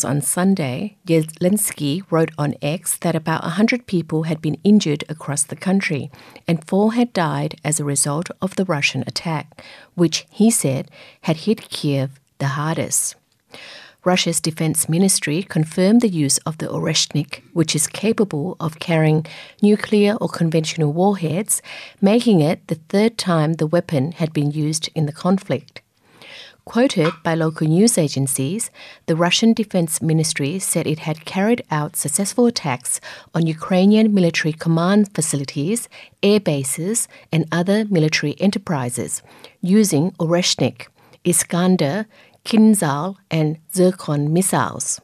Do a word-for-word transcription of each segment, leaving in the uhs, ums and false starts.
officials on Sunday, Zelensky wrote on X that about one hundred people had been injured across the country and four had died as a result of the Russian attack, which, he said, had hit Kiev the hardest. Russia's defense ministry confirmed the use of the Oreshnik, which is capable of carrying nuclear or conventional warheads, making it the third time the weapon had been used in the conflict. Quoted by local news agencies, the Russian Defense Ministry said it had carried out successful attacks on Ukrainian military command facilities, air bases, and other military enterprises using Oreshnik, Iskander, Kinzhal, and Zircon missiles.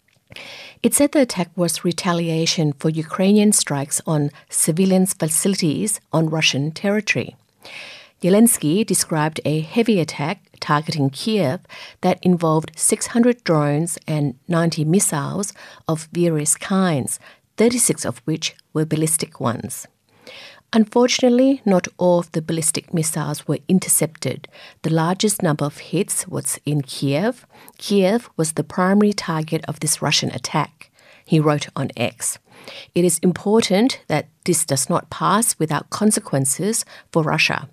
It said the attack was retaliation for Ukrainian strikes on civilian facilities on Russian territory. Zelensky described a heavy attack targeting Kiev that involved six hundred drones and ninety missiles of various kinds, thirty-six of which were ballistic ones. Unfortunately, not all of the ballistic missiles were intercepted. The largest number of hits was in Kiev. Kiev was the primary target of this Russian attack, he wrote on X. It is important that this does not pass without consequences for Russia.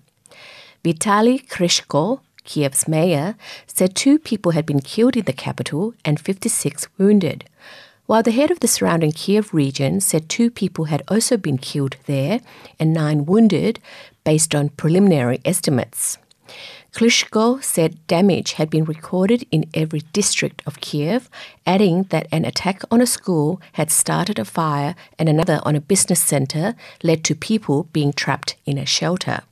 Vitaly Klitschko, Kiev's mayor, said two people had been killed in the capital and fifty-six wounded, while the head of the surrounding Kiev region said two people had also been killed there and nine wounded, based on preliminary estimates. Klitschko said damage had been recorded in every district of Kiev, adding that an attack on a school had started a fire and another on a business center led to people being trapped in a shelter.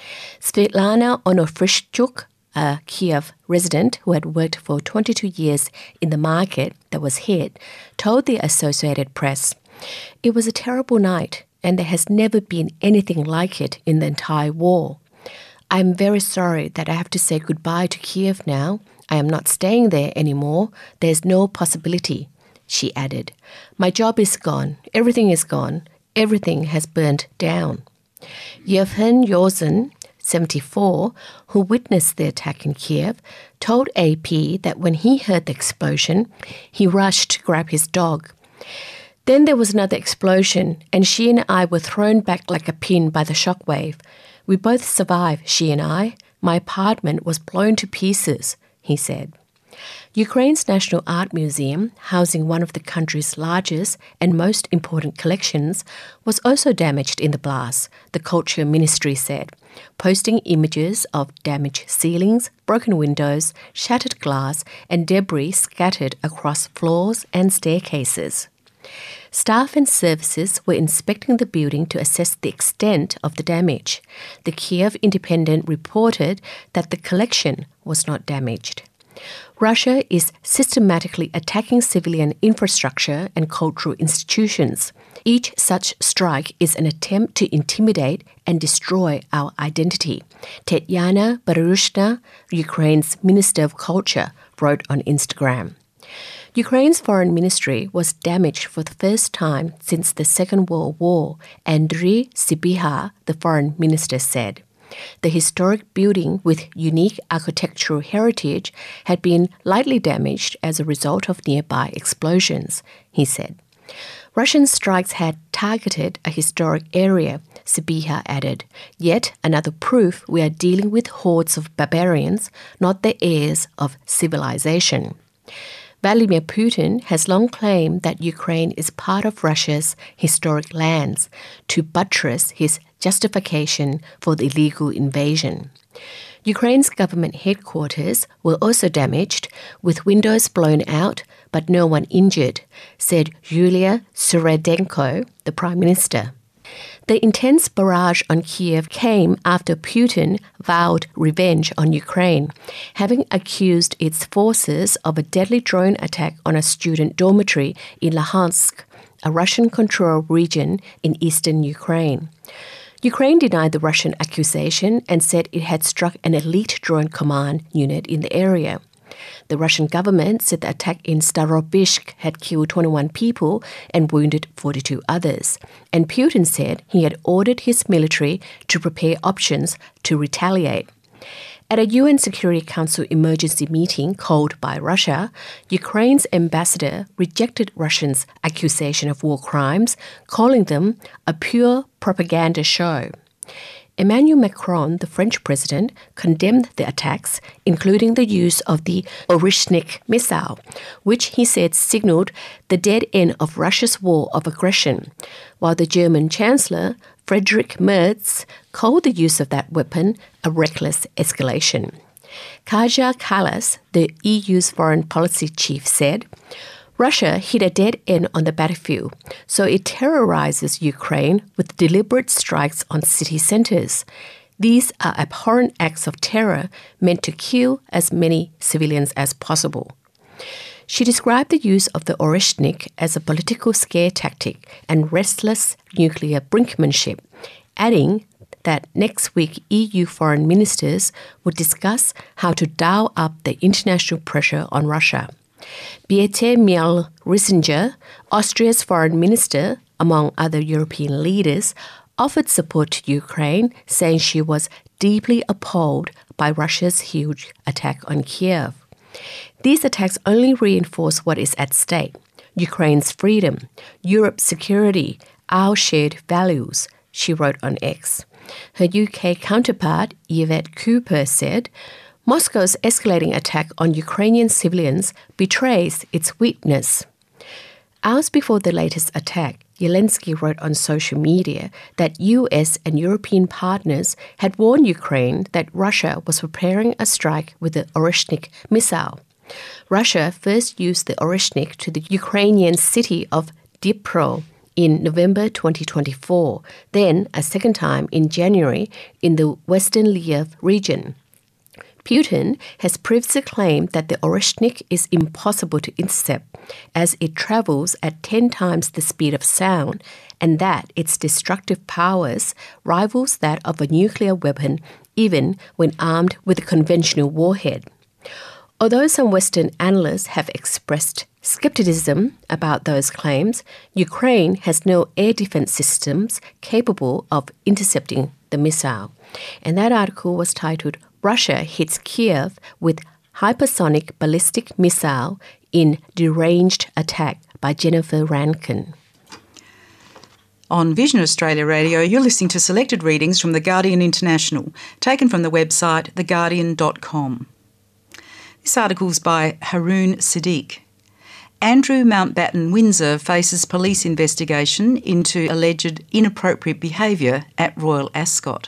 Svetlana Onofrischuk, a Kiev resident who had worked for twenty-two years in the market that was hit, told the Associated Press, "It was a terrible night, and there has never been anything like it in the entire war. I am very sorry that I have to say goodbye to Kiev now. I am not staying there anymore. There is no possibility," she added. "My job is gone. Everything is gone. Everything has burnt down." Yevhen Yozin, seventy-four, who witnessed the attack in Kiev, told A P that when he heard the explosion, he rushed to grab his dog. "Then there was another explosion, and she and I were thrown back like a pin by the shockwave. We both survived, she and I. My apartment was blown to pieces," he said. Ukraine's National Art Museum, housing one of the country's largest and most important collections, was also damaged in the blast, the Culture Ministry said, posting images of damaged ceilings, broken windows, shattered glass, and debris scattered across floors and staircases. Staff and services were inspecting the building to assess the extent of the damage. The Kiev Independent reported that the collection was not damaged. Russia is systematically attacking civilian infrastructure and cultural institutions. Each such strike is an attempt to intimidate and destroy our identity, Tetyana Baryushna, Ukraine's Minister of Culture, wrote on Instagram. Ukraine's foreign ministry was damaged for the first time since the Second World War, Andriy Sybiha, the foreign minister, said. The historic building with unique architectural heritage had been lightly damaged as a result of nearby explosions, he said. Russian strikes had targeted a historic area, Sybiha added, yet another proof we are dealing with hordes of barbarians, not the heirs of civilization. Vladimir Putin has long claimed that Ukraine is part of Russia's historic lands to buttress his justification for the illegal invasion. Ukraine's government headquarters were also damaged, with windows blown out but no one injured, said Yulia Surodenko, the Prime Minister. The intense barrage on Kiev came after Putin vowed revenge on Ukraine, having accused its forces of a deadly drone attack on a student dormitory in Luhansk, a Russian-controlled region in eastern Ukraine. Ukraine denied the Russian accusation and said it had struck an elite drone command unit in the area. The Russian government said the attack in Starobyshk had killed twenty-one people and wounded forty-two others, and Putin said he had ordered his military to prepare options to retaliate. At a U N Security Council emergency meeting called by Russia, Ukraine's ambassador rejected Russians' accusation of war crimes, calling them a pure propaganda show. Emmanuel Macron, the French president, condemned the attacks, including the use of the Orishnik missile, which he said signaled the dead end of Russia's war of aggression, while the German Chancellor, Friedrich Merz, called the use of that weapon a reckless escalation. Kaja Kallas, the E U's foreign policy chief, said, Russia hit a dead end on the battlefield, so it terrorizes Ukraine with deliberate strikes on city centers. These are abhorrent acts of terror meant to kill as many civilians as possible. She described the use of the Orishnik as a political scare tactic and restless nuclear brinkmanship, adding that next week E U foreign ministers would discuss how to dial up the international pressure on Russia. Beate Mehl-Riesinger, Austria's foreign minister, among other European leaders, offered support to Ukraine, saying she was deeply appalled by Russia's huge attack on Kiev. These attacks only reinforce what is at stake: Ukraine's freedom, Europe's security, our shared values, she wrote on X. Her U K counterpart, Yvette Cooper, said, Moscow's escalating attack on Ukrainian civilians betrays its weakness. Hours before the latest attack, Zelensky wrote on social media that U S and European partners had warned Ukraine that Russia was preparing a strike with the Orishnik missile. Russia first used the Orishnik to the Ukrainian city of Dnipro in November twenty twenty-four, then a second time in January in the western Lviv region. Putin has previously claimed that the Orishnik is impossible to intercept as it travels at ten times the speed of sound and that its destructive powers rivals that of a nuclear weapon even when armed with a conventional warhead. Although some Western analysts have expressed skepticism about those claims, Ukraine has no air defense systems capable of intercepting the missile. And that article was titled, Russia hits Kiev with hypersonic ballistic missile in deranged attack by Jennifer Rankin. On Vision Australia Radio, you're listening to selected readings from The Guardian International, taken from the website the guardian dot com. This article's by Haroon Siddique. Andrew Mountbatten Windsor faces police investigation into alleged inappropriate behaviour at Royal Ascot.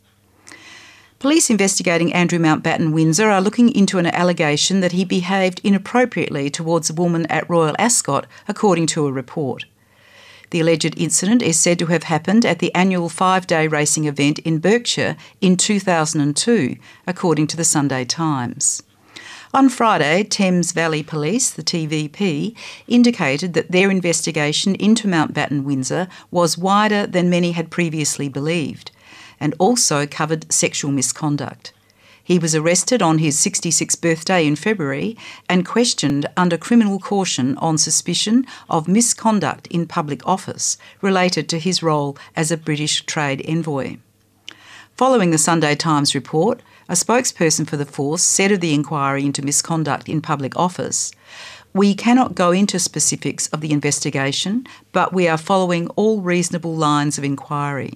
Police investigating Andrew Mountbatten Windsor are looking into an allegation that he behaved inappropriately towards a woman at Royal Ascot, according to a report. The alleged incident is said to have happened at the annual five-day racing event in Berkshire in two thousand two, according to the Sunday Times. On Friday, Thames Valley Police, the T V P, indicated that their investigation into Mountbatten Windsor was wider than many had previously believed, and also covered sexual misconduct. He was arrested on his sixty-sixth birthday in February and questioned under criminal caution on suspicion of misconduct in public office related to his role as a British trade envoy. Following the Sunday Times report, a spokesperson for the force said of the inquiry into misconduct in public office, "We cannot go into specifics of the investigation, but we are following all reasonable lines of inquiry."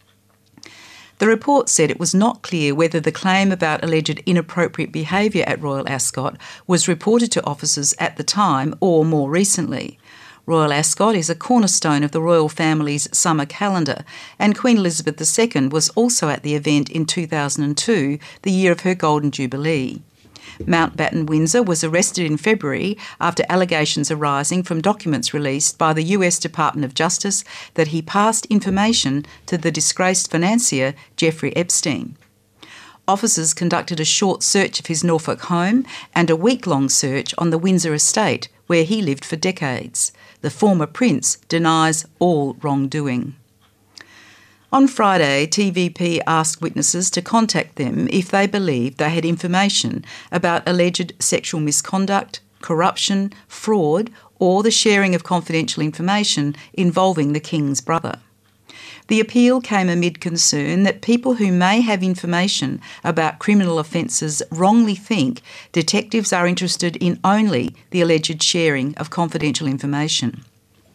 The report said it was not clear whether the claim about alleged inappropriate behaviour at Royal Ascot was reported to officers at the time or more recently. Royal Ascot is a cornerstone of the royal family's summer calendar, and Queen Elizabeth the Second was also at the event in two thousand two, the year of her Golden Jubilee. Mountbatten Windsor was arrested in February after allegations arising from documents released by the U S Department of Justice that he passed information to the disgraced financier Jeffrey Epstein. Officers conducted a short search of his Norfolk home and a week-long search on the Windsor estate, where he lived for decades. The former prince denies all wrongdoing. On Friday, T V P asked witnesses to contact them if they believed they had information about alleged sexual misconduct, corruption, fraud, or the sharing of confidential information involving the King's brother. The appeal came amid concern that people who may have information about criminal offences wrongly think detectives are interested in only the alleged sharing of confidential information.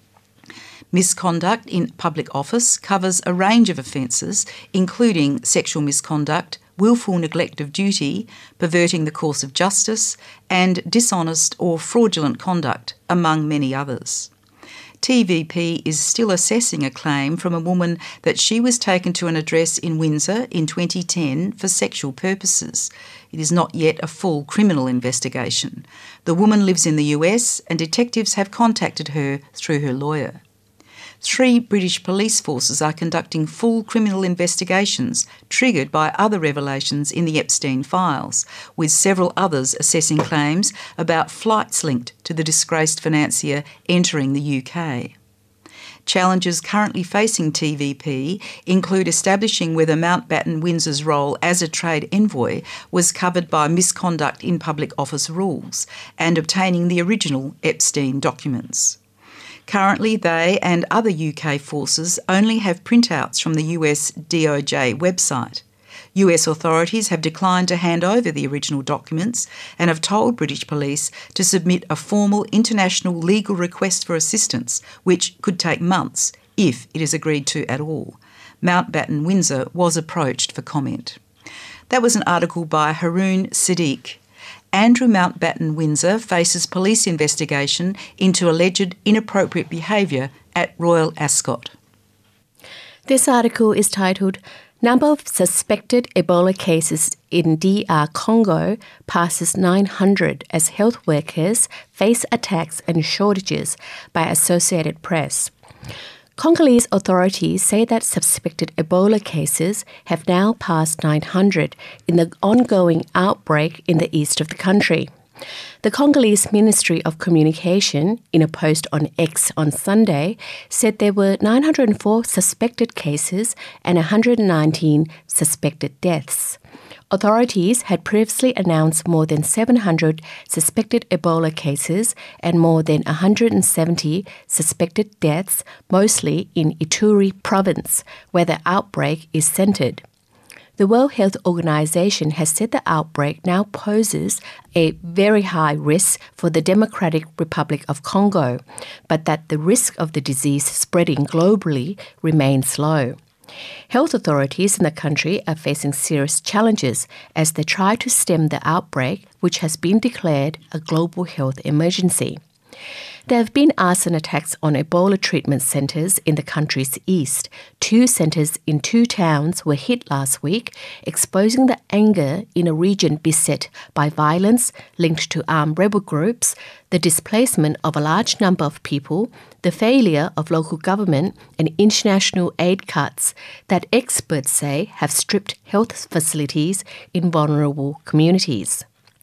Misconduct in public office covers a range of offences, including sexual misconduct, willful neglect of duty, perverting the course of justice, and dishonest or fraudulent conduct, among many others. T V P is still assessing a claim from a woman that she was taken to an address in Windsor in twenty ten for sexual purposes. It is not yet a full criminal investigation. The woman lives in the U S and detectives have contacted her through her lawyer. Three British police forces are conducting full criminal investigations triggered by other revelations in the Epstein files, with several others assessing claims about flights linked to the disgraced financier entering the U K. Challenges currently facing T V P include establishing whether Mountbatten Windsor's role as a trade envoy was covered by misconduct in public office rules and obtaining the original Epstein documents. Currently, they and other U K forces only have printouts from the U S D O J website. U S authorities have declined to hand over the original documents and have told British police to submit a formal international legal request for assistance, which could take months if it is agreed to at all. Mountbatten Windsor was approached for comment. That was an article by Haroon Siddique. Andrew Mountbatten Windsor faces police investigation into alleged inappropriate behaviour at Royal Ascot. This article is titled Number of Suspected Ebola Cases in D R Congo Passes nine hundred as Health Workers Face Attacks and Shortages by Associated Press. Congolese authorities say that suspected Ebola cases have now passed nine hundred in the ongoing outbreak in the east of the country. The Congolese Ministry of Communication, in a post on X on Sunday, said there were nine hundred four suspected cases and one hundred nineteen suspected deaths. Authorities had previously announced more than seven hundred suspected Ebola cases and more than one hundred seventy suspected deaths, mostly in Ituri province, where the outbreak is centred. The World Health Organization has said the outbreak now poses a very high risk for the Democratic Republic of Congo, but that the risk of the disease spreading globally remains low. Health authorities in the country are facing serious challenges as they try to stem the outbreak, which has been declared a global health emergency. There have been arson attacks on Ebola treatment centres in the country's east. Two centres in two towns were hit last week, exposing the anger in a region beset by violence linked to armed rebel groups, the displacement of a large number of people, the failure of local government and international aid cuts that experts say have stripped health facilities in vulnerable communities.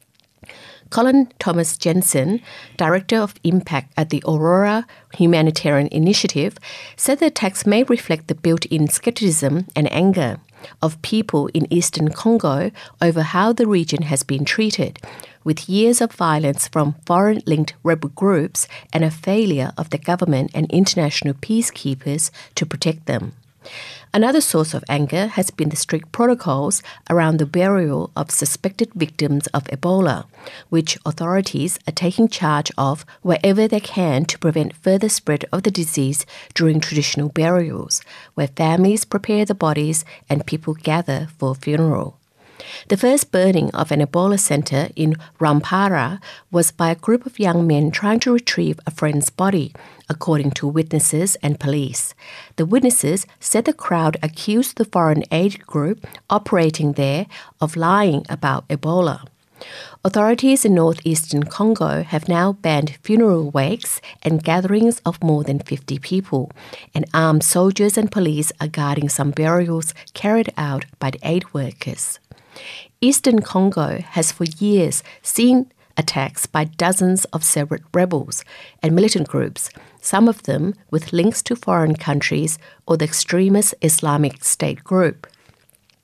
Colin Thomas Jensen, Director of Impact at the Aurora Humanitarian Initiative, said the attacks may reflect the built-in skepticism and anger of people in eastern Congo over how the region has been treated, with years of violence from foreign-linked rebel groups and a failure of the government and international peacekeepers to protect them. Another source of anger has been the strict protocols around the burial of suspected victims of Ebola, which authorities are taking charge of wherever they can to prevent further spread of the disease during traditional burials, where families prepare the bodies and people gather for a funeral. The first burning of an Ebola centre in Rwampara was by a group of young men trying to retrieve a friend's body, according to witnesses and police. The witnesses said the crowd accused the foreign aid group operating there of lying about Ebola. Authorities in northeastern Congo have now banned funeral wakes and gatherings of more than fifty people, and armed soldiers and police are guarding some burials carried out by the aid workers. Eastern Congo has for years seen attacks by dozens of separate rebels and militant groups, some of them with links to foreign countries or the extremist Islamic State group.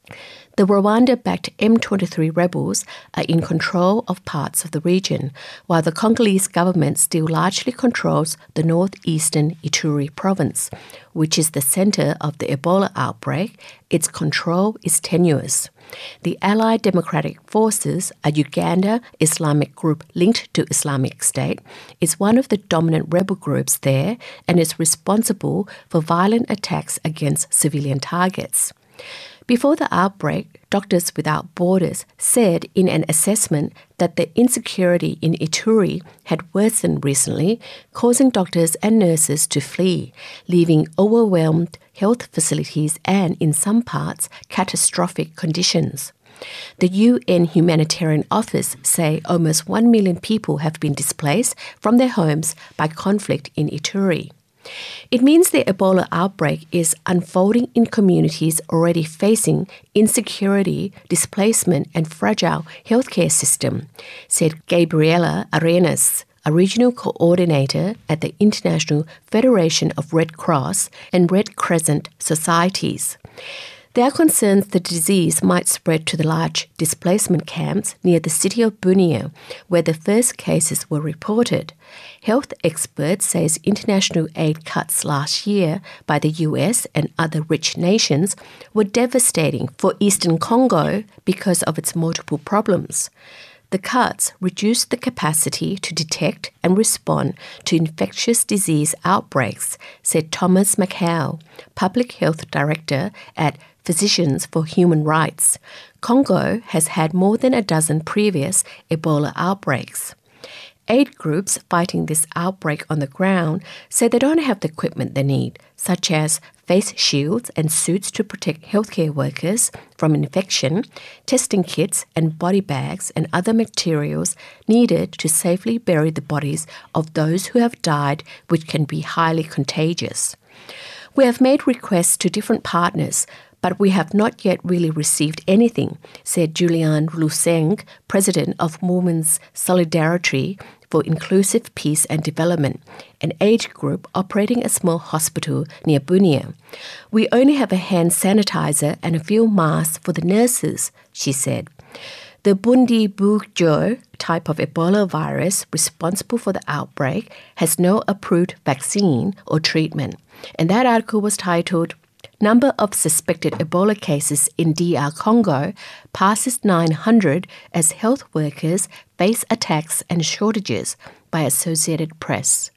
The Rwanda-backed M twenty-three rebels are in control of parts of the region, while the Congolese government still largely controls the northeastern Ituri province, which is the center of the Ebola outbreak. Its control is tenuous. The Allied Democratic Forces, a Uganda Islamic group linked to Islamic State, is one of the dominant rebel groups there and is responsible for violent attacks against civilian targets. Before the outbreak, Doctors Without Borders said in an assessment that the insecurity in Ituri had worsened recently, causing doctors and nurses to flee, leaving overwhelmed health facilities and, in some parts, catastrophic conditions. The U N Humanitarian Office say almost one million people have been displaced from their homes by conflict in Ituri. It means the Ebola outbreak is unfolding in communities already facing insecurity, displacement, and fragile healthcare system, said Gabriela Arenas, a regional coordinator at the International Federation of Red Cross and Red Crescent Societies. There are concerns the disease might spread to the large displacement camps near the city of Bunia, where the first cases were reported. Health experts say international aid cuts last year by the U S and other rich nations were devastating for Eastern Congo because of its multiple problems. The cuts reduced the capacity to detect and respond to infectious disease outbreaks, said Thomas McHale, Public Health Director at Physicians for Human Rights. Congo has had more than a dozen previous Ebola outbreaks. Aid groups fighting this outbreak on the ground say they don't have the equipment they need, such as face shields and suits to protect healthcare workers from infection, testing kits and body bags and other materials needed to safely bury the bodies of those who have died, which can be highly contagious. We have made requests to different partners, but we have not yet really received anything, said Julian Luseng, president of Women's Solidarity for Inclusive Peace and Development, an aid group operating a small hospital near Bunia. We only have a hand sanitizer and a few masks for the nurses, she said. The Bundibugyo type of Ebola virus responsible for the outbreak has no approved vaccine or treatment. And that article was titled, Number of Suspected Ebola Cases in D R Congo Passes nine hundred as Health Workers Face Attacks and Shortages, by Associated Press.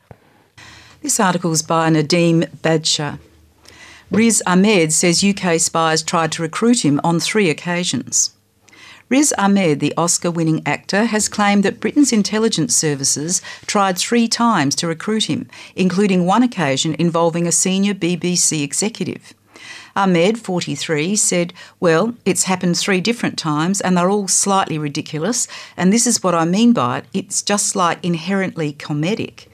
This article is by Nadeem Badshah. Riz Ahmed says U K spies tried to recruit him on three occasions. Riz Ahmed, the Oscar-winning actor, has claimed that Britain's intelligence services tried three times to recruit him, including one occasion involving a senior B B C executive. Ahmed, forty-three, said, well, it's happened three different times and they're all slightly ridiculous, and this is what I mean by it, it's just like inherently comedic.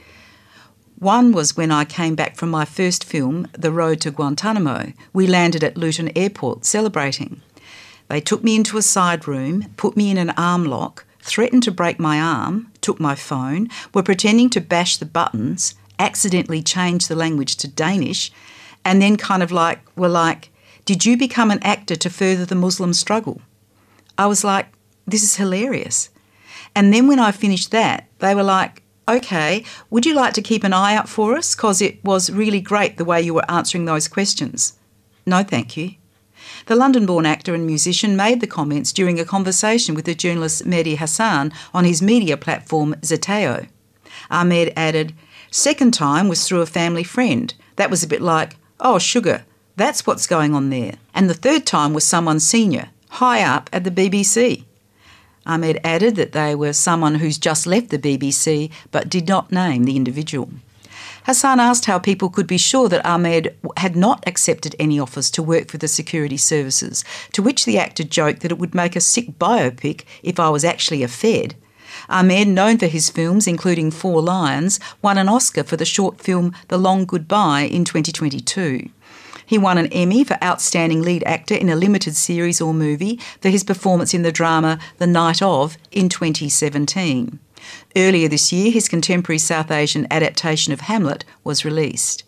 One was when I came back from my first film, The Road to Guantanamo. We landed at Luton Airport celebrating. They took me into a side room, put me in an arm lock, threatened to break my arm, took my phone, were pretending to bash the buttons, accidentally changed the language to Danish, and then kind of like were like, did you become an actor to further the Muslim struggle? I was like, this is hilarious. And then when I finished that, they were like, okay, would you like to keep an eye out for us? Because it was really great the way you were answering those questions. No, thank you. The London-born actor and musician made the comments during a conversation with the journalist Mehdi Hassan on his media platform Zeteo. Ahmed added, second time was through a family friend. That was a bit like, oh, sugar, that's what's going on there. And the third time was someone senior, high up at the B B C. Ahmed added that they were someone who's just left the B B C but did not name the individual. Hassan asked how people could be sure that Ahmed had not accepted any offers to work for the security services, to which the actor joked that it would make a sick biopic if I was actually a Fed. Ahmed, known for his films, including Four Lions, won an Oscar for the short film The Long Goodbye in twenty twenty-two. He won an Emmy for Outstanding Lead Actor in a Limited Series or Movie for his performance in the drama The Night Of in twenty seventeen. Earlier this year, his contemporary South Asian adaptation of Hamlet was released.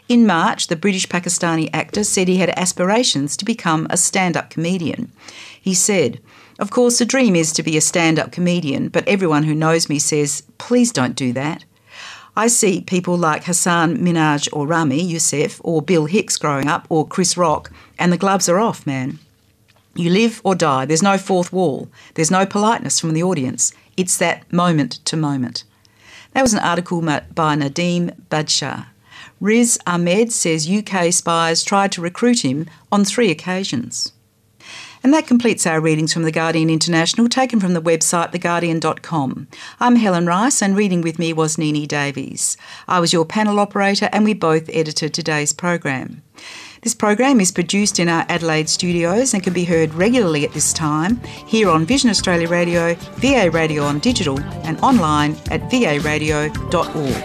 In March, the British-Pakistani actor said he had aspirations to become a stand-up comedian. He said, "Of course, the dream is to be a stand-up comedian, but everyone who knows me says, please don't do that. I see people like Hassan Minhaj or Rami Youssef or Bill Hicks growing up or Chris Rock, and the gloves are off, man. You live or die. There's no fourth wall. There's no politeness from the audience. It's that moment to moment." That was an article by Nadeem Badshah. Riz Ahmed says U K spies tried to recruit him on three occasions. And that completes our readings from The Guardian International, taken from the website the guardian dot com. I'm Helen Rice, and reading with me was Nini Davies. I was your panel operator, and we both edited today's program. This program is produced in our Adelaide studios and can be heard regularly at this time here on Vision Australia Radio, V A Radio on digital, and online at v a radio dot org.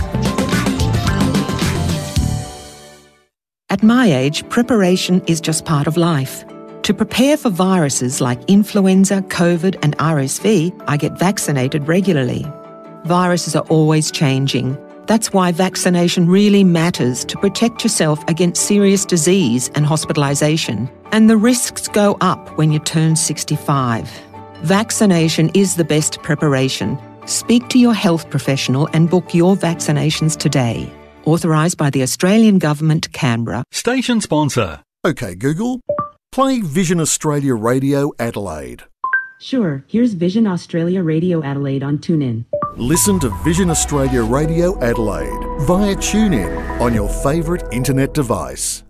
At my age, preparation is just part of life. To prepare for viruses like influenza, COVID and R S V, I get vaccinated regularly. Viruses are always changing. That's why vaccination really matters to protect yourself against serious disease and hospitalisation. And the risks go up when you turn sixty-five. Vaccination is the best preparation. Speak to your health professional and book your vaccinations today. Authorised by the Australian Government, Canberra. Station sponsor. OK, Google. Play Vision Australia Radio Adelaide. Sure, here's Vision Australia Radio Adelaide on TuneIn. Listen to Vision Australia Radio Adelaide via TuneIn on your favourite internet device.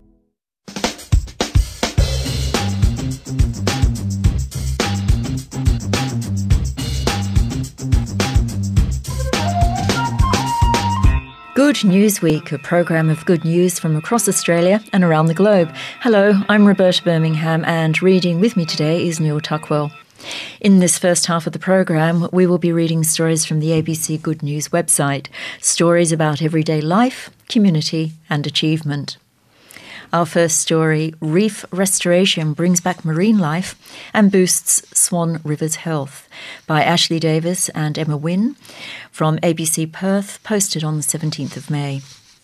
Good News Week, a programme of good news from across Australia and around the globe. Hello, I'm Roberta Birmingham, and reading with me today is Neil Tuckwell. In this first half of the programme, we will be reading stories from the A B C Good News website, stories about everyday life, community and achievement. Our first story, Reef Restoration Brings Back Marine Life and Boosts Swan River's Health, by Ashley Davis and Emma Wynne from A B C Perth, posted on the seventeenth of May.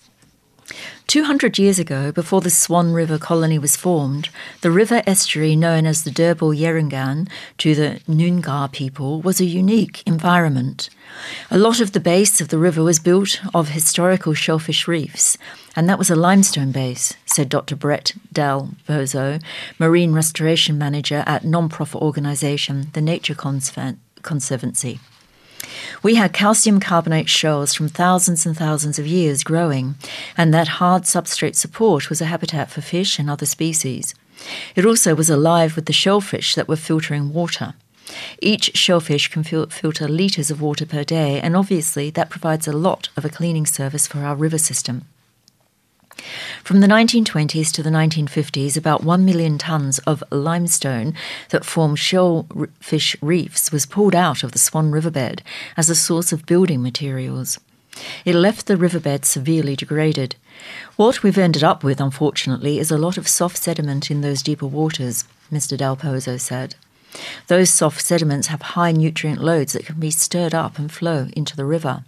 two hundred years ago, before the Swan River colony was formed, the river estuary known as the Derbarl Yerringan to the Noongar people was a unique environment. A lot of the base of the river was built of historical shellfish reefs, and that was a limestone base, said Doctor Brett Del Pozo, Marine Restoration Manager at non-profit organisation the Nature Conservancy. We had calcium carbonate shells from thousands and thousands of years growing, and that hard substrate support was a habitat for fish and other species. It also was alive with the shellfish that were filtering water. Each shellfish can fil- filter litres of water per day, and obviously that provides a lot of a cleaning service for our river system. From the nineteen twenties to the nineteen fifties, about one million tonnes of limestone that formed shellfish reefs was pulled out of the Swan riverbed as a source of building materials. It left the riverbed severely degraded. What we've ended up with, unfortunately, is a lot of soft sediment in those deeper waters, Mister Del Pozo said. Those soft sediments have high nutrient loads that can be stirred up and flow into the river.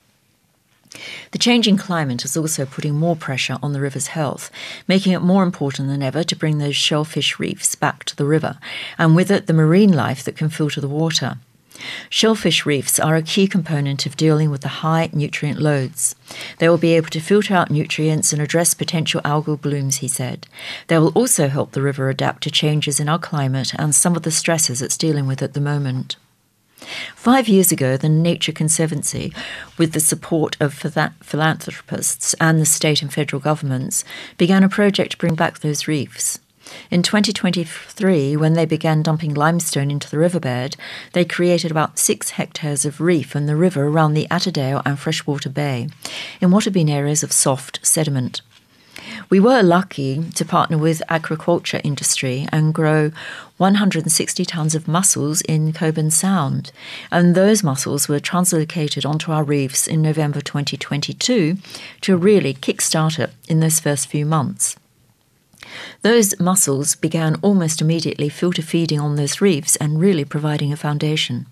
The changing climate is also putting more pressure on the river's health, making it more important than ever to bring those shellfish reefs back to the river, and with it the marine life that can filter the water. Shellfish reefs are a key component of dealing with the high nutrient loads. They will be able to filter out nutrients and address potential algal blooms, he said. They will also help the river adapt to changes in our climate and some of the stresses it's dealing with at the moment. Five years ago, the Nature Conservancy, with the support of philanthropists and the state and federal governments, began a project to bring back those reefs. In twenty twenty-three, when they began dumping limestone into the riverbed, they created about six hectares of reef in the river around the Attadale and Freshwater Bay, in what had been areas of soft sediment. We were lucky to partner with aquaculture industry and grow one hundred sixty tonnes of mussels in Cockburn Sound, and those mussels were translocated onto our reefs in November twenty twenty-two to really kickstart it in those first few months. Those mussels began almost immediately filter feeding on those reefs and really providing a foundation.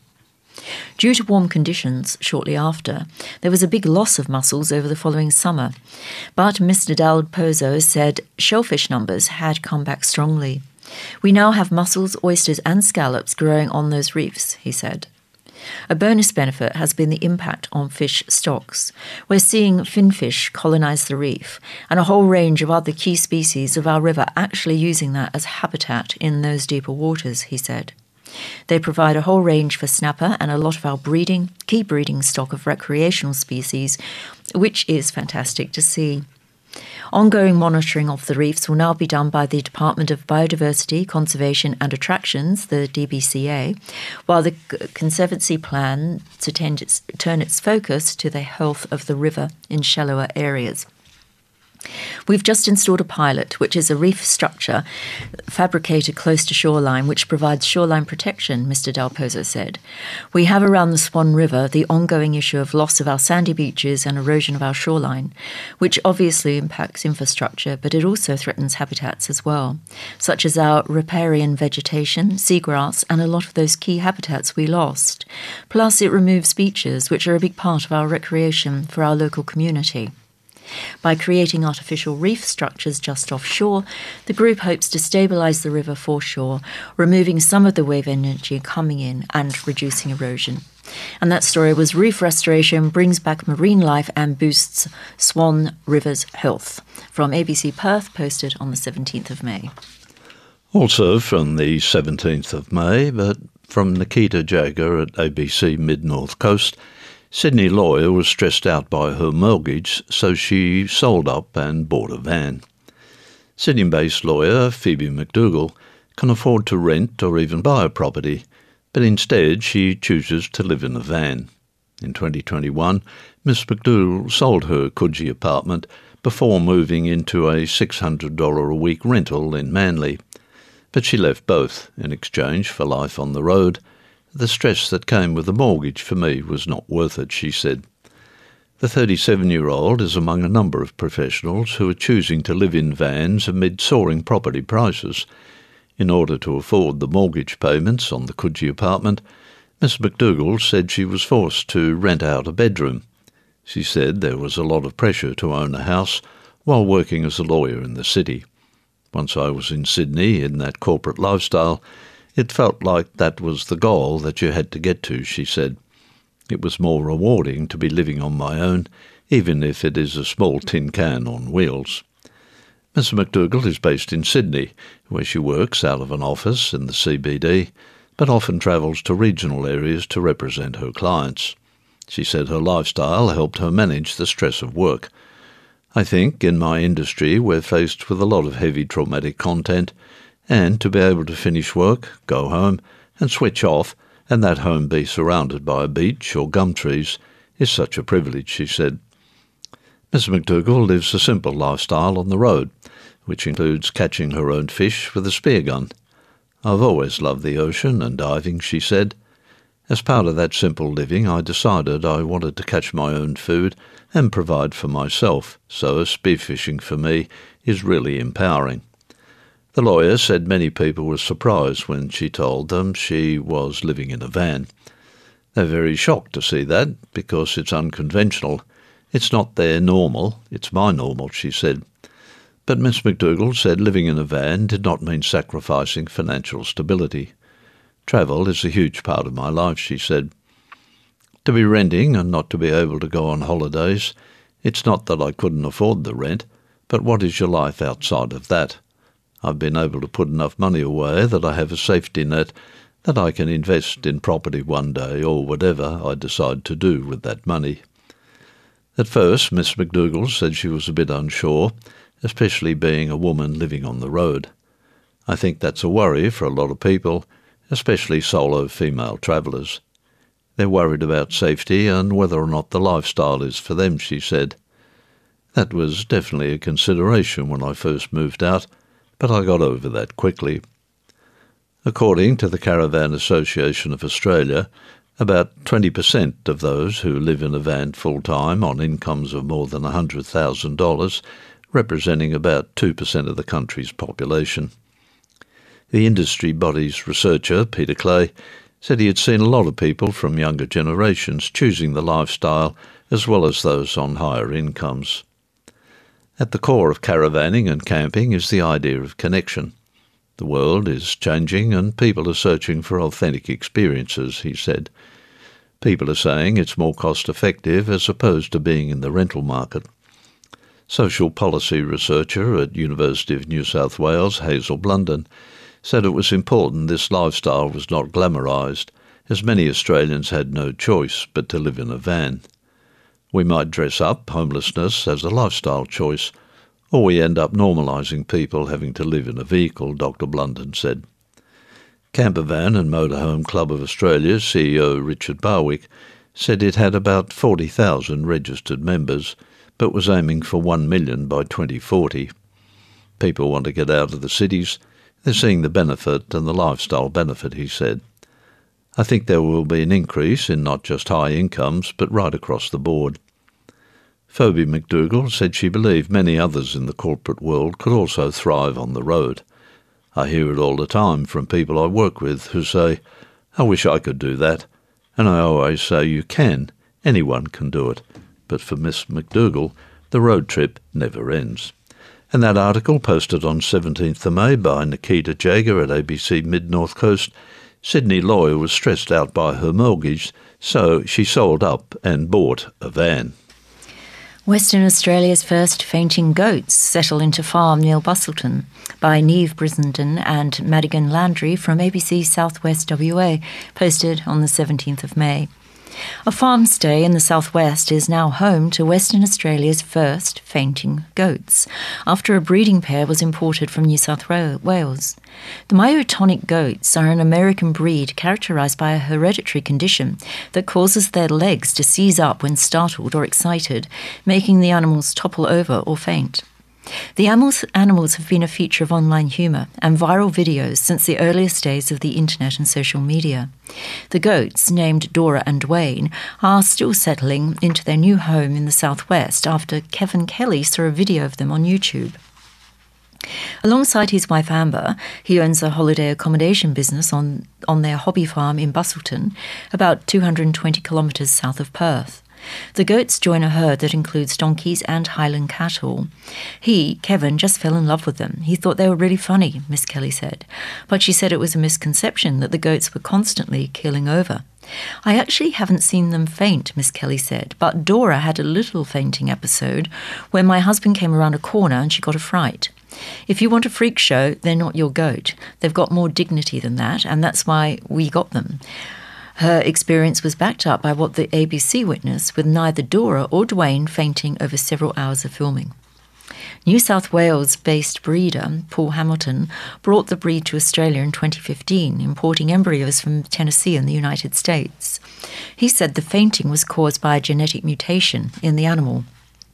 Due to warm conditions shortly after, there was a big loss of mussels over the following summer. But Mister Del Pozo said shellfish numbers had come back strongly. We now have mussels, oysters and scallops growing on those reefs, he said. A bonus benefit has been the impact on fish stocks. We're seeing finfish colonise the reef, and a whole range of other key species of our river actually using that as habitat in those deeper waters, he said. They provide a whole range for snapper and a lot of our breeding, key breeding stock of recreational species, which is fantastic to see. Ongoing monitoring of the reefs will now be done by the Department of Biodiversity, Conservation and Attractions, the D B C A, while the Conservancy plans to tend its, turn its focus to the health of the river in shallower areas. We've just installed a pilot, which is a reef structure fabricated close to shoreline, which provides shoreline protection, Mister Del Pozo said. We have around the Swan River the ongoing issue of loss of our sandy beaches and erosion of our shoreline, which obviously impacts infrastructure, but it also threatens habitats as well, such as our riparian vegetation, seagrass, and a lot of those key habitats we lost. Plus, it removes beaches, which are a big part of our recreation for our local community. By creating artificial reef structures just offshore, the group hopes to stabilise the river foreshore, removing some of the wave energy coming in and reducing erosion. And that story was Reef Restoration Brings Back Marine Life and Boosts Swan River's Health, from A B C Perth, posted on the seventeenth of May. Also from the seventeenth of May, but from Nikita Jagger at A B C Mid-North Coast, Sydney lawyer was stressed out by her mortgage, so she sold up and bought a van. Sydney-based lawyer Phoebe McDougall can afford to rent or even buy a property, but instead she chooses to live in a van. In twenty twenty-one, Miss McDougall sold her Coogee apartment before moving into a six hundred dollars a week rental in Manly. But she left both in exchange for life on the road. The stress that came with the mortgage for me was not worth it, she said. The thirty-seven-year-old is among a number of professionals who are choosing to live in vans amid soaring property prices. In order to afford the mortgage payments on the Coogee apartment, Miss McDougall said she was forced to rent out a bedroom. She said there was a lot of pressure to own a house while working as a lawyer in the city. Once I was in Sydney in that corporate lifestyle, it felt like that was the goal that you had to get to, she said. It was more rewarding to be living on my own, even if it is a small tin can on wheels. Miss McDougall is based in Sydney, where she works out of an office in the C B D, but often travels to regional areas to represent her clients. She said her lifestyle helped her manage the stress of work. I think in my industry we're faced with a lot of heavy traumatic content, and to be able to finish work, go home, and switch off, and that home be surrounded by a beach or gum trees, is such a privilege, she said. Miss McDougall lives a simple lifestyle on the road, which includes catching her own fish with a spear gun. I've always loved the ocean and diving, she said. As part of that simple living, I decided I wanted to catch my own food and provide for myself, so spearfishing for me is really empowering. The lawyer said many people were surprised when she told them she was living in a van. They're very shocked to see that, because it's unconventional. It's not their normal, it's my normal, she said. But Miss McDougall said living in a van did not mean sacrificing financial stability. Travel is a huge part of my life, she said. To be renting and not to be able to go on holidays, it's not that I couldn't afford the rent, but what is your life outside of that? I've been able to put enough money away that I have a safety net that I can invest in property one day or whatever I decide to do with that money. At first, Miss McDougall said she was a bit unsure, especially being a woman living on the road. I think that's a worry for a lot of people, especially solo female travellers. They're worried about safety and whether or not the lifestyle is for them, she said. That was definitely a consideration when I first moved out, but I got over that quickly. According to the Caravan Association of Australia, about twenty percent of those who live in a van full-time on incomes of more than one hundred thousand dollars, representing about two percent of the country's population. The industry body's researcher, Peter Clay, said he had seen a lot of people from younger generations choosing the lifestyle as well as those on higher incomes. At the core of caravanning and camping is the idea of connection. The world is changing and people are searching for authentic experiences, he said. People are saying it's more cost-effective as opposed to being in the rental market. Social policy researcher at University of New South Wales, Hazel Blunden, said it was important this lifestyle was not glamorised, as many Australians had no choice but to live in a van. We might dress up homelessness as a lifestyle choice, or we end up normalising people having to live in a vehicle, Doctor Blunden said. Campervan and Motorhome Club of Australia C E O Richard Barwick said it had about forty thousand registered members, but was aiming for one million by twenty forty. People want to get out of the cities. They're seeing the benefit and the lifestyle benefit, he said. I think there will be an increase in not just high incomes, but right across the board. Phoebe McDougall said she believed many others in the corporate world could also thrive on the road. I hear it all the time from people I work with who say, I wish I could do that. And I always say you can. Anyone can do it. But for Miss McDougall, the road trip never ends. And that article, posted on seventeenth of May by Nikita Jager at A B C Mid-North Coast, Sydney lawyer was stressed out by her mortgage, so she sold up and bought a van. Western Australia's first fainting goats settle into farm near Busselton by Neve Brissenden and Madigan Landry from A B C Southwest W A, posted on the seventeenth of May. A farm stay in the southwest is now home to Western Australia's first fainting goats, after a breeding pair was imported from New South Wales. The myotonic goats are an American breed characterised by a hereditary condition that causes their legs to seize up when startled or excited, making the animals topple over or faint. The animals, animals have been a feature of online humour and viral videos since the earliest days of the internet and social media. The goats, named Dora and Dwayne, are still settling into their new home in the southwest after Kevin Kelly saw a video of them on YouTube. Alongside his wife Amber, he owns a holiday accommodation business on, on their hobby farm in Busselton, about two hundred twenty kilometres south of Perth. The goats join a herd that includes donkeys and Highland cattle. He, Kevin, just fell in love with them. He thought they were really funny, Miss Kelly said. But she said it was a misconception that the goats were constantly keeling over. I actually haven't seen them faint, Miss Kelly said, but Dora had a little fainting episode when my husband came around a corner and she got a fright. If you want a freak show, they're not your goat. They've got more dignity than that, and that's why we got them. Her experience was backed up by what the A B C witnessed, with neither Dora or Dwayne fainting over several hours of filming. New South Wales-based breeder Paul Hamilton brought the breed to Australia in twenty fifteen, importing embryos from Tennessee in the United States. He said the fainting was caused by a genetic mutation in the animal.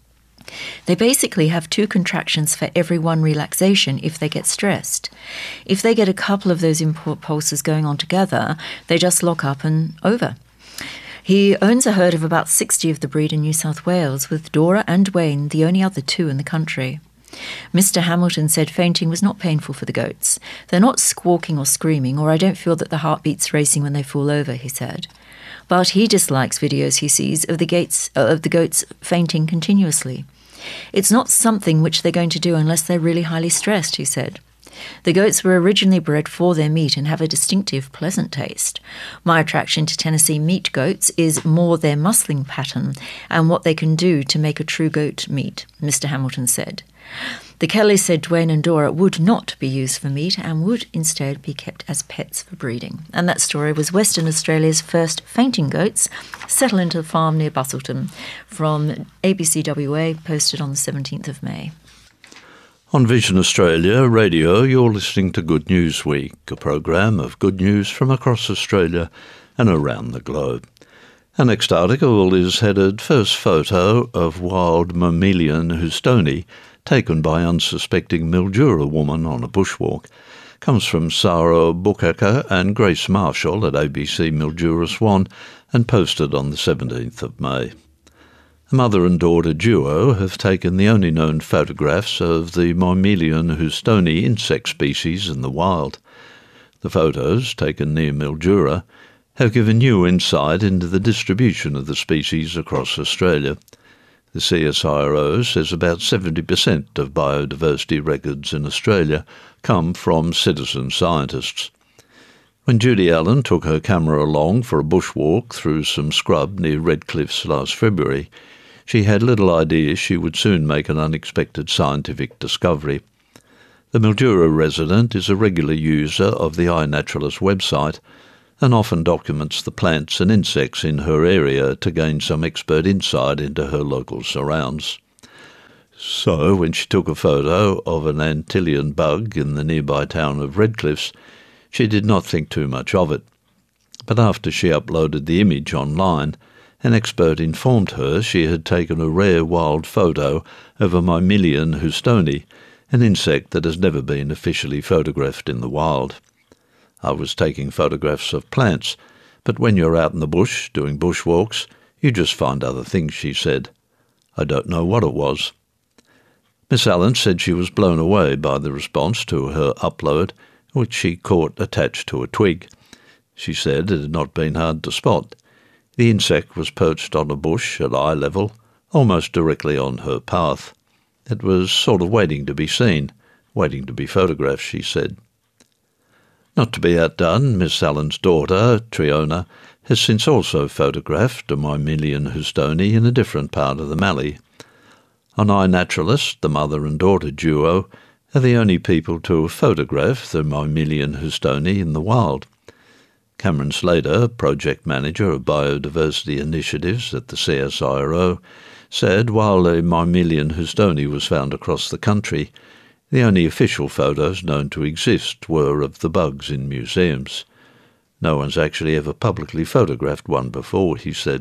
They basically have two contractions for every one relaxation if they get stressed. If they get a couple of those impulses going on together, they just lock up and over. He owns a herd of about sixty of the breed in New South Wales, with Dora and Dwayne the only other two in the country. Mister Hamilton said fainting was not painful for the goats. They're not squawking or screaming, or I don't feel that the heart beats racing when they fall over, he said. But he dislikes videos he sees of the, gates, uh, of the goats fainting continuously. It's not something which they're going to do unless they're really highly stressed, he said. The goats were originally bred for their meat and have a distinctive, pleasant taste. My attraction to Tennessee meat goats is more their muscling pattern and what they can do to make a true goat meat, Mister Hamilton said. The Kellys said Dwayne and Dora would not be used for meat and would instead be kept as pets for breeding. And that story was Western Australia's first fainting goats settle into a farm near Busselton, from A B C W A, posted on the seventeenth of May. On Vision Australia Radio, you're listening to Good News Week, a program of good news from across Australia and around the globe. Our next article is headed First Photo of Wild Mammalian Houstoni, taken by unsuspecting Mildura woman on a bushwalk, comes from Sarah Bukaka and Grace Marshall at A B C Mildura Swan and posted on the seventeenth of May. A mother and daughter duo have taken the only known photographs of the Mammalian Houstoni insect species in the wild. The photos, taken near Mildura, have given new insight into the distribution of the species across Australia. The C S I R O says about seventy percent of biodiversity records in Australia come from citizen scientists. When Judy Allen took her camera along for a bushwalk through some scrub near Redcliffs last February, she had little idea she would soon make an unexpected scientific discovery. The Mildura resident is a regular user of the iNaturalist website and often documents the plants and insects in her area to gain some expert insight into her local surrounds. So, when she took a photo of an Antillean bug in the nearby town of Redcliffs, she did not think too much of it. But after she uploaded the image online, an expert informed her she had taken a rare wild photo of a Mymilion houstoni, an insect that has never been officially photographed in the wild. I was taking photographs of plants, but when you're out in the bush doing bushwalks, you just find other things, she said. I don't know what it was. Miss Allen said she was blown away by the response to her upload, which she caught attached to a twig. She said it had not been hard to spot. The insect was perched on a bush at eye level, almost directly on her path. It was sort of waiting to be seen, waiting to be photographed, she said. Not to be outdone, Miss Allen's daughter, Triona, has since also photographed a Mymilion houstoni in a different part of the Mallee. On iNaturalist, the mother and daughter duo are the only people to have photographed the Mymilion houstoni in the wild. Cameron Slater, project manager of biodiversity initiatives at the C S I R O, said while a Mymilion houstoni was found across the country, the only official photos known to exist were of the bugs in museums. No one's actually ever publicly photographed one before, he said.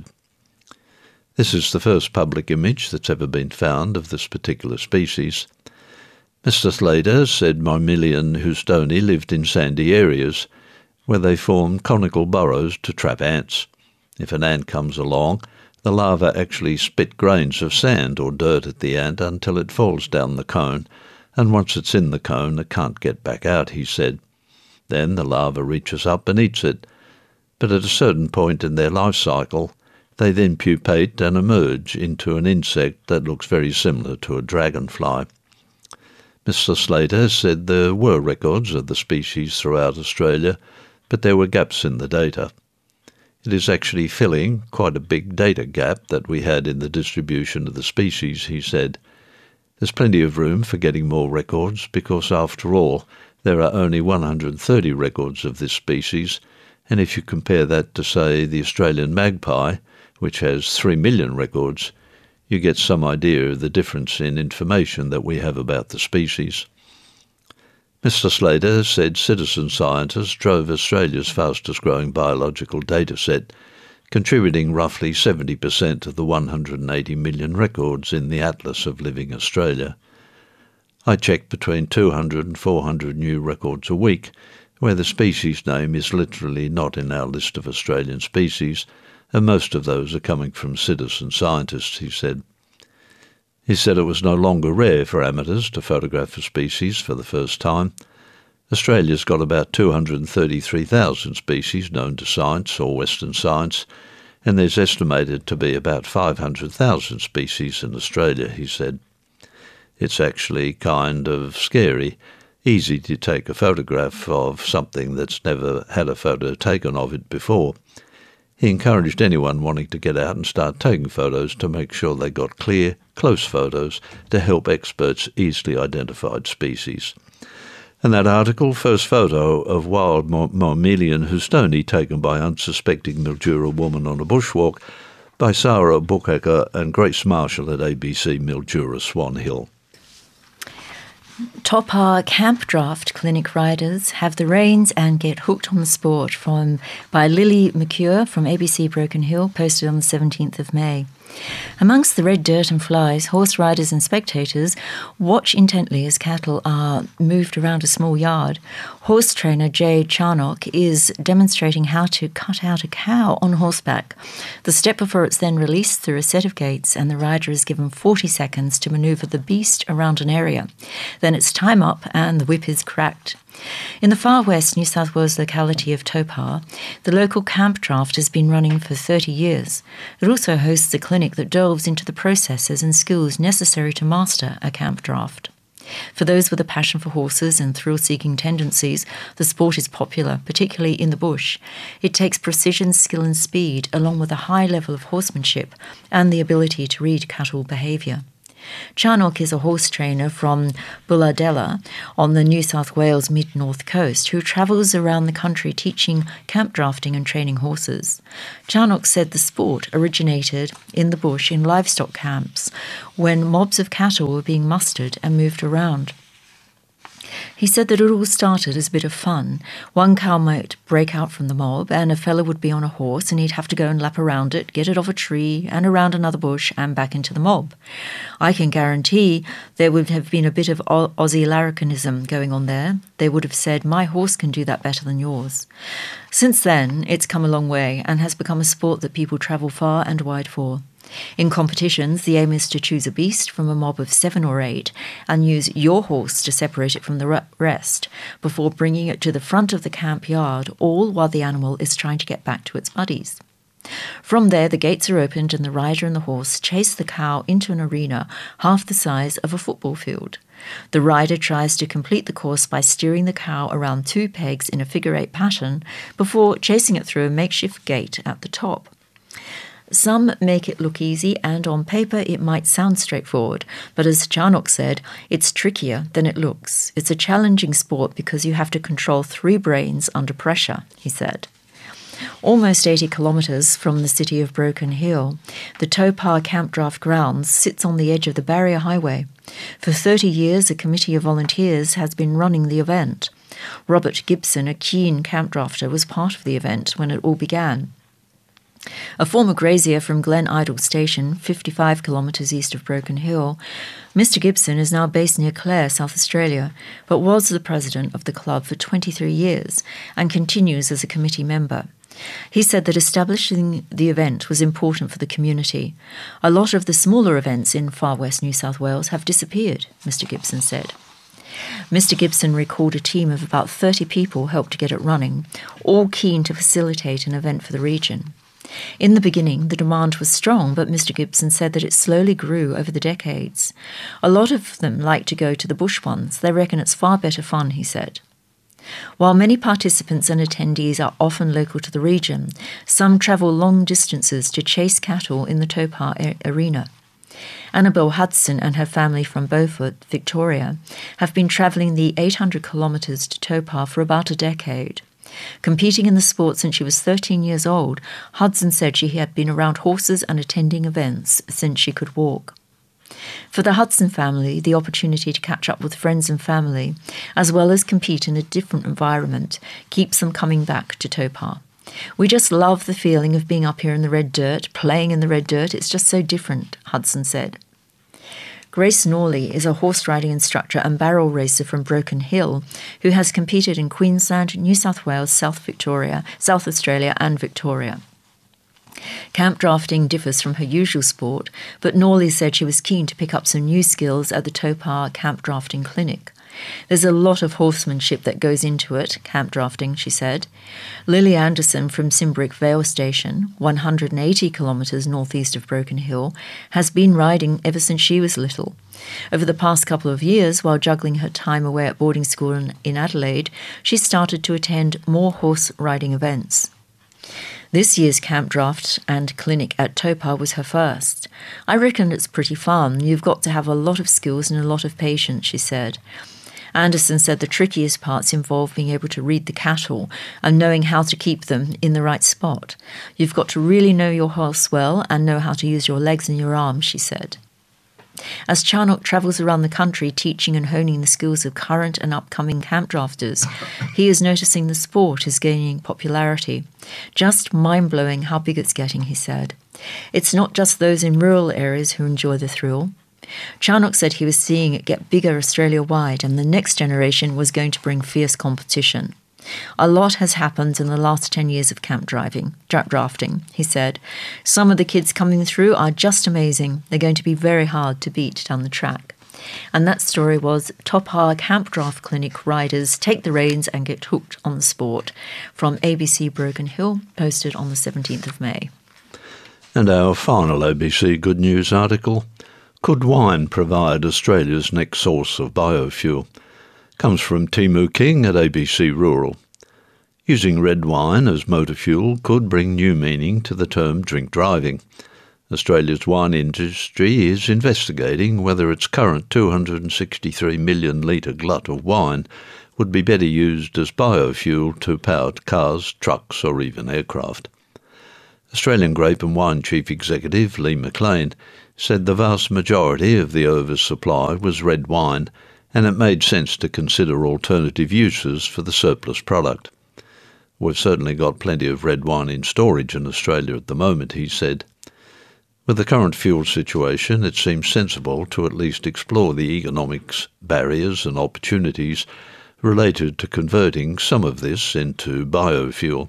This is the first public image that's ever been found of this particular species. Mister Slater said Mymilion houstoni lived in sandy areas, where they form conical burrows to trap ants. If an ant comes along, the larva actually spit grains of sand or dirt at the ant until it falls down the cone, and once it's in the cone it can't get back out, he said. Then the larva reaches up and eats it. But at a certain point in their life cycle, they then pupate and emerge into an insect that looks very similar to a dragonfly. Mister Slater said there were records of the species throughout Australia, but there were gaps in the data. It is actually filling quite a big data gap that we had in the distribution of the species, he said. There's plenty of room for getting more records because, after all, there are only one hundred thirty records of this species, and if you compare that to, say, the Australian magpie, which has three million records, you get some idea of the difference in information that we have about the species. Mister Slater said citizen scientists drove Australia's fastest-growing biological data set, contributing roughly seventy percent of the one hundred eighty million records in the Atlas of Living Australia. I check between two hundred and four hundred new records a week, where the species name is literally not in our list of Australian species, and most of those are coming from citizen scientists, he said. He said it was no longer rare for amateurs to photograph a species for the first time. Australia's got about two hundred thirty-three thousand species known to science or Western science, and there's estimated to be about five hundred thousand species in Australia, he said. It's actually kind of scary, easy to take a photograph of something that's never had a photo taken of it before. He encouraged anyone wanting to get out and start taking photos to make sure they got clear, close photos to help experts easily identify species. And that article, first photo of wild Mymilion houstoni taken by unsuspecting Mildura woman on a bushwalk, by Sarah Bookacker and Grace Marshall at A B C Mildura Swan Hill. Topar Camp Draft Clinic riders have the reins and get hooked on the sport from by Lily McCure from A B C Broken Hill, posted on the seventeenth of May. Amongst the red dirt and flies, horse riders and spectators watch intently as cattle are moved around a small yard. Horse trainer Jay Charnock is demonstrating how to cut out a cow on horseback. The step before it's then released through a set of gates, and the rider is given forty seconds to manoeuvre the beast around an area. Then it's time up and the whip is cracked. In the far west New South Wales locality of Topar, the local camp draft has been running for thirty years. It also hosts a clinic that delves into the processes and skills necessary to master a camp draft. For those with a passion for horses and thrill-seeking tendencies, the sport is popular, particularly in the bush. It takes precision, skill and speed, along with a high level of horsemanship and the ability to read cattle behaviour. Charnock is a horse trainer from Bulladella on the New South Wales mid-north coast who travels around the country teaching camp drafting and training horses. Charnock said the sport originated in the bush in livestock camps when mobs of cattle were being mustered and moved around. He said that it all started as a bit of fun. One cow might break out from the mob and a fella would be on a horse and he'd have to go and lap around it, get it off a tree and around another bush and back into the mob. I can guarantee there would have been a bit of Aussie larrikinism going on there. They would have said, my horse can do that better than yours. Since then, it's come a long way and has become a sport that people travel far and wide for. In competitions, the aim is to choose a beast from a mob of seven or eight and use your horse to separate it from the rest before bringing it to the front of the camp yard, all while the animal is trying to get back to its buddies. From there, the gates are opened and the rider and the horse chase the cow into an arena half the size of a football field. The rider tries to complete the course by steering the cow around two pegs in a figure-eight pattern before chasing it through a makeshift gate at the top. Some make it look easy, and on paper it might sound straightforward, but as Charnock said, it's trickier than it looks. It's a challenging sport because you have to control three brains under pressure, he said. Almost eighty kilometres from the city of Broken Hill, the Topar Camp Draft Grounds sits on the edge of the Barrier Highway. For thirty years, a committee of volunteers has been running the event. Robert Gibson, a keen camp drafter, was part of the event when it all began. A former grazier from Glen Idle Station, fifty-five kilometres east of Broken Hill, Mister Gibson is now based near Clare, South Australia, but was the president of the club for twenty-three years and continues as a committee member. He said that establishing the event was important for the community. A lot of the smaller events in far west New South Wales have disappeared, Mister Gibson said. Mister Gibson recalled a team of about thirty people helped to get it running, all keen to facilitate an event for the region. In the beginning, the demand was strong, but Mister Gibson said that it slowly grew over the decades. A lot of them like to go to the bush ones. They reckon it's far better fun, he said. While many participants and attendees are often local to the region, some travel long distances to chase cattle in the Topar arena. Annabelle Hudson and her family from Beaufort, Victoria, have been travelling the eight hundred kilometres to Topar for about a decade. Competing in the sport since she was thirteen years old, Hudson said she had been around horses and attending events since she could walk. For the Hudson family, the opportunity to catch up with friends and family, as well as compete in a different environment, keeps them coming back to Topar. We just love the feeling of being up here in the red dirt, playing in the red dirt. It's just so different, Hudson said. Grace Norley is a horse riding instructor and barrel racer from Broken Hill who has competed in Queensland, New South Wales, South Victoria, South Australia and Victoria. Camp drafting differs from her usual sport, but Norley said she was keen to pick up some new skills at the Topar Camp Drafting Clinic. There's a lot of horsemanship that goes into it, camp drafting, she said. Lily Anderson from Simbrick Vale Station, one hundred eighty kilometres northeast of Broken Hill, has been riding ever since she was little. Over the past couple of years, while juggling her time away at boarding school in, in Adelaide, she started to attend more horse riding events. This year's camp draft and clinic at Topar was her first. I reckon it's pretty fun. You've got to have a lot of skills and a lot of patience, she said. Anderson said the trickiest parts involve being able to read the cattle and knowing how to keep them in the right spot. You've got to really know your horse well and know how to use your legs and your arms, she said. As Charnock travels around the country teaching and honing the skills of current and upcoming camp drafters, he is noticing the sport is gaining popularity. Just mind-blowing how big it's getting, he said. It's not just those in rural areas who enjoy the thrill. Charnock said he was seeing it get bigger Australia-wide, and the next generation was going to bring fierce competition. A lot has happened in the last ten years of camp driving, drafting, he said. Some of the kids coming through are just amazing. They're going to be very hard to beat down the track. And that story was Topar Camp Draft Clinic riders take the reins and get hooked on the sport, from A B C Broken Hill, posted on the seventeenth of May. And our final A B C Good News article, Could Wine Provide Australia's Next Source of Biofuel? Comes from Timu King at A B C Rural. Using red wine as motor fuel could bring new meaning to the term drink driving. Australia's wine industry is investigating whether its current two hundred sixty-three million litre glut of wine would be better used as biofuel to power cars, trucks or even aircraft. Australian Grape and Wine Chief Executive Lee McLean said the vast majority of the oversupply was red wine, and it made sense to consider alternative uses for the surplus product. We've certainly got plenty of red wine in storage in Australia at the moment, he said. With the current fuel situation, it seems sensible to at least explore the economics, barriers and opportunities related to converting some of this into biofuel.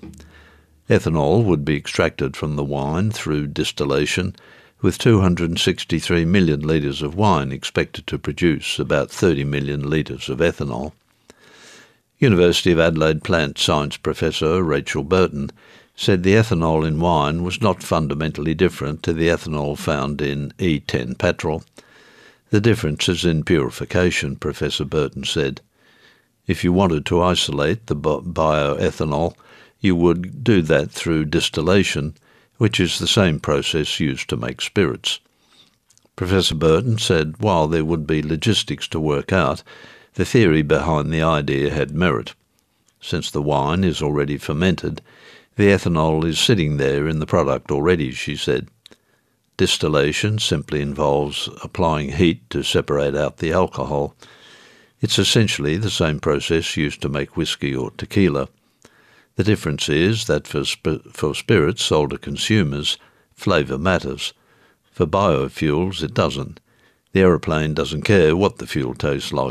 Ethanol would be extracted from the wine through distillation, with two hundred sixty-three million litres of wine expected to produce about thirty million litres of ethanol. University of Adelaide plant science professor Rachel Burton said the ethanol in wine was not fundamentally different to the ethanol found in E ten petrol. The difference is in purification, Professor Burton said. If you wanted to isolate the bioethanol, you would do that through distillation, which is the same process used to make spirits. Professor Burton said while there would be logistics to work out, the theory behind the idea had merit. Since the wine is already fermented, the ethanol is sitting there in the product already, she said. Distillation simply involves applying heat to separate out the alcohol. It's essentially the same process used to make whiskey or tequila. The difference is that for, sp- for spirits sold to consumers, flavour matters. For biofuels, it doesn't. The aeroplane doesn't care what the fuel tastes like.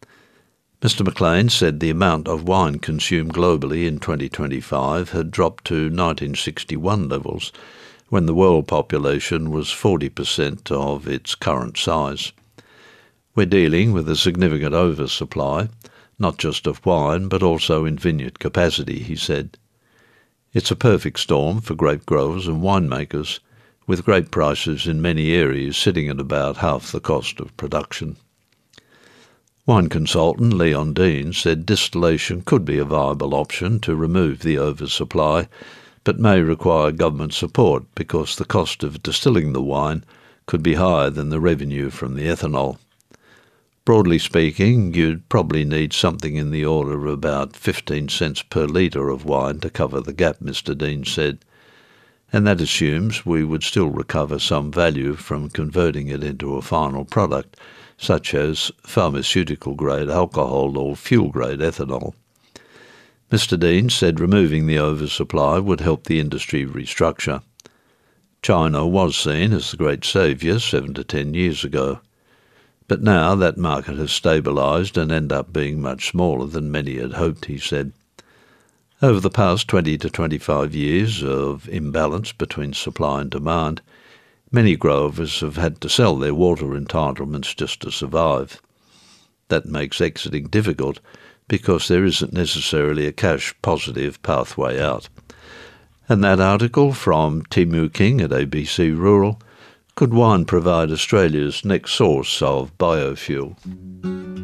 Mister McLean said the amount of wine consumed globally in twenty twenty-five had dropped to nineteen sixty-one levels, when the world population was forty percent of its current size. We're dealing with a significant oversupply, not just of wine, but also in vineyard capacity, he said. It's a perfect storm for grape growers and winemakers, with grape prices in many areas sitting at about half the cost of production. Wine consultant Leon Dean said distillation could be a viable option to remove the oversupply, but may require government support because the cost of distilling the wine could be higher than the revenue from the ethanol. Broadly speaking, you'd probably need something in the order of about fifteen cents per litre of wine to cover the gap, Mister Dean said, and that assumes we would still recover some value from converting it into a final product, such as pharmaceutical-grade alcohol or fuel-grade ethanol. Mister Dean said removing the oversupply would help the industry restructure. China was seen as the great saviour seven to ten years ago. But now that market has stabilised and ended up being much smaller than many had hoped, he said. Over the past twenty to twenty-five years of imbalance between supply and demand, many growers have had to sell their water entitlements just to survive. That makes exiting difficult because there isn't necessarily a cash-positive pathway out. And that article from Timu King at A B C Rural, Could Wine Provide Australia's Next Source of Biofuel?